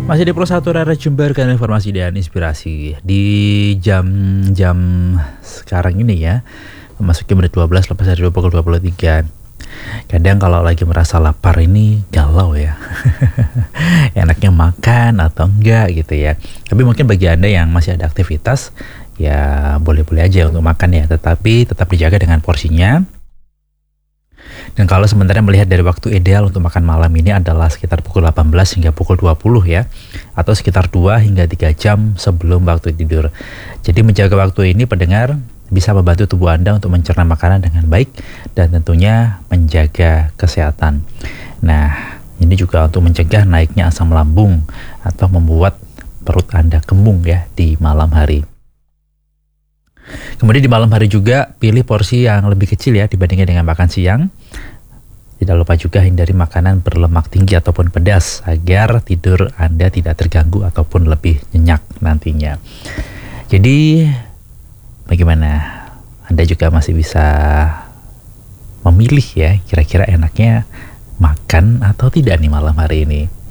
Masih di Pro 1 Rara Jember kan informasi dan inspirasi di jam-jam sekarang ini ya. Memasuki menit 12 lepas dari pukul 23. Kadang kalau lagi merasa lapar ini galau ya. Enaknya makan atau enggak gitu ya. Tapi mungkin bagi Anda yang masih ada aktivitas ya boleh-boleh aja untuk makan ya, tetapi tetap dijaga dengan porsinya. Dan kalau sebenarnya melihat dari waktu ideal untuk makan malam ini adalah sekitar pukul 18 hingga pukul 20 ya, atau sekitar 2 hingga 3 jam sebelum waktu tidur. Jadi menjaga waktu ini pendengar bisa membantu tubuh Anda untuk mencerna makanan dengan baik dan tentunya menjaga kesehatan. Nah, ini juga untuk mencegah naiknya asam lambung atau membuat perut Anda kembung ya di malam hari. Kemudian di malam hari juga pilih porsi yang lebih kecil ya dibandingkan dengan makan siang. Tidak lupa juga hindari makanan berlemak tinggi ataupun pedas agar tidur Anda tidak terganggu ataupun lebih nyenyak nantinya. Jadi bagaimana? Anda juga masih bisa memilih ya kira-kira enaknya makan atau tidak nih malam hari ini.